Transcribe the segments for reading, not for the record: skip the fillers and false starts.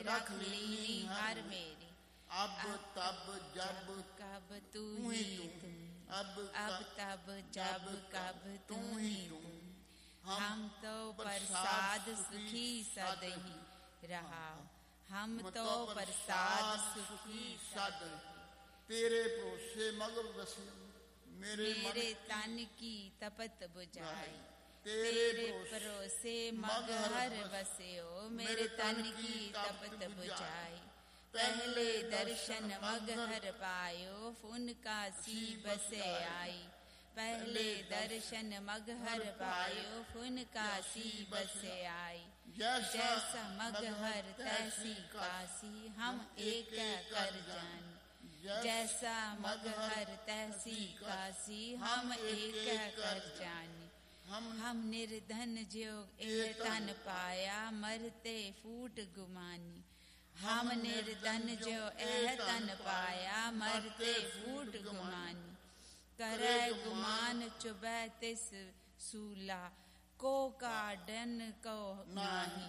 रख लीनी हर मेरी। अब तब जब कब तू ही तू, अब तब जब कब तू ही तू। हम तो प्रसाद सुखी सदहि रहा, हम तो प्रसाद सुखी सद। तेरे भरोसे मगन बसे मेरे तन की तपत बुझाई। तेरे भरोसे मगहर बस्यो मेरे तन की तपत बुझाई। पहले दर्शन मगहर पायो फुन काशी बसे आई। पहले दर्शन मगहर पायो फुन काशी बसे आई। जैसा मगहर तैसी काशी हम एक कर जानी। जैसा मगहर तैसी काशी हम एक कर जानी। हम निर्धन ज्यो ए तन पाया मरते फूट गुमानी। हम निर्धन जो ए तन पाया मरते फूट गुमानी। करे गुमान चुबै तिस सूला को काडन को नाही।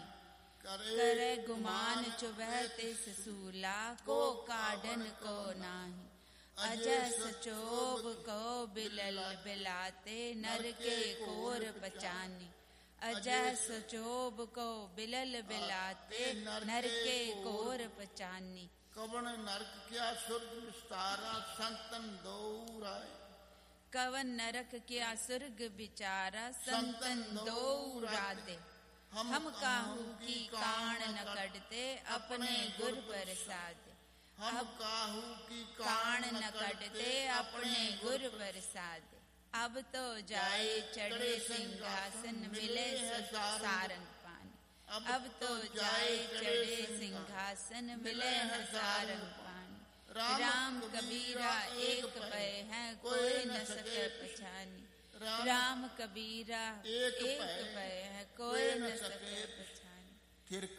करे गुमान चुबै तिस सूला को काडन को नाही। अजय सचोब को बिलल बिलाते नर के कोर पचानी। अजय सचोब को बिलल बिलाते नर के कोर पचानी। कवन नरक क्या स्वर्ग विस्तारा संतन दो राय। कवन नरक क्या स्वर्ग विचारा संतन दो राधे। हम काहू की कान न कटते अपने गुर प्रसाद। हम काहू की कान न कटते अपने गुर प्रसाद। अब तो जाए चढ़े सिंहासन मिले सारंग पानी। अब तो जाए चढ़े सिंहासन मिले सारंग पानी। राम कबीरा एक पै है कोई न सके पहचानी। राम कबीरा एक पै है कोई न सके पहचानी।